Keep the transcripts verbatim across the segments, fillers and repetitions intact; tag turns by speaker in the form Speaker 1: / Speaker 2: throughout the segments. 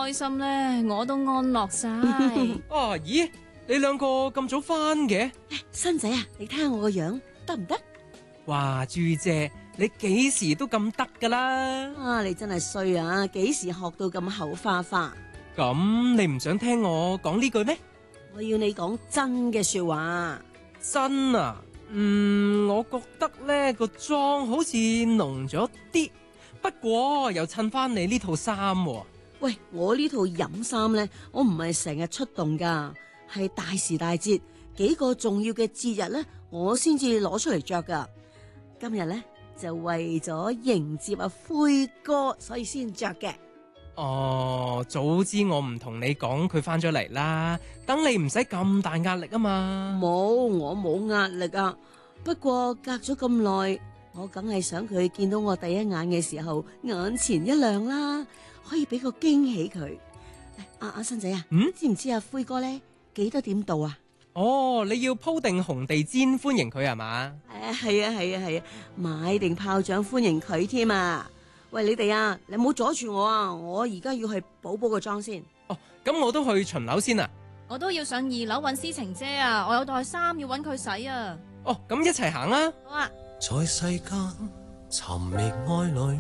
Speaker 1: 開心咧，我都安樂晒。
Speaker 2: 啊，咦，你兩個咁早返嘅？
Speaker 3: 新仔啊，你睇下我個樣得唔得？
Speaker 2: 哇，朱姐，你幾時都咁得噶啦？
Speaker 3: 啊，你真係衰啊！幾時學到咁口花花？
Speaker 2: 咁你唔想聽我講呢句咩？
Speaker 3: 我要你講真嘅說話。
Speaker 2: 真啊？嗯，我覺得呢個妝好似濃咗啲，不過又襯翻你呢套衫喎。
Speaker 3: 喂，我呢套飲衫呢，我唔係成日出動噶，係大時大節幾個重要嘅節日呢，我先至攞出嚟着噶。今日呢，就為咗迎接阿輝哥，所以先着嘅。
Speaker 2: 哦，早知我唔同你講佢翻咗嚟啦，等你唔使咁大壓力啊嘛。
Speaker 3: 冇，我冇壓力啊。不過隔咗咁耐，我梗係想佢見到我第一眼嘅時候，眼前一亮啦，可以俾個驚喜佢。阿阿新仔啊，
Speaker 2: 嗯，
Speaker 3: 知唔知阿輝哥咧幾多點到啊？
Speaker 2: 哦，你要鋪定紅地氈歡迎佢係嘛？
Speaker 3: 誒，係啊係啊係啊，買定炮仗歡迎佢添啊！喂，你哋啊，你唔好阻住我啊！我而家要去補補個妝先。
Speaker 2: 哦，咁我都去巡樓先啊。
Speaker 1: 我都要上二樓揾思晴姐啊，我有袋衫要揾佢洗啊。
Speaker 2: 哦，咁一齊行啦。
Speaker 1: 好啊。
Speaker 4: 在世間尋覓愛侶，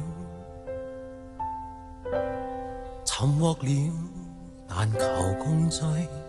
Speaker 4: 尋獲了但求共聚。